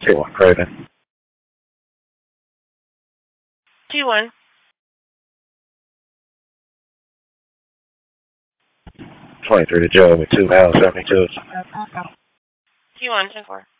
T1 Craven. T1. 23 to Joe with 2 miles 72. T1, 10-4.